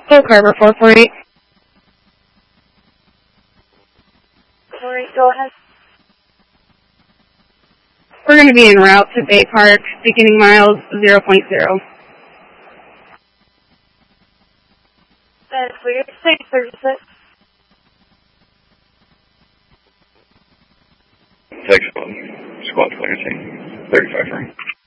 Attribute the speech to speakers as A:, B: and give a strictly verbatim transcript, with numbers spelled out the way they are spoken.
A: Full Carver four four eight.
B: four eight, go ahead.
A: We're going to be en route to Bay Park, beginning miles zero point zero.
B: And clear, six thirty-six.
C: Six, squad clear, thirty-five ring.